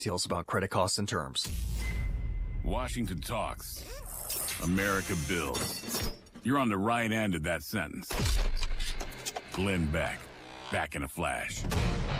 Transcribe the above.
Details about credit costs and terms. Washington talks. America builds. You're on the right end of that sentence. Glenn Beck, back in a flash.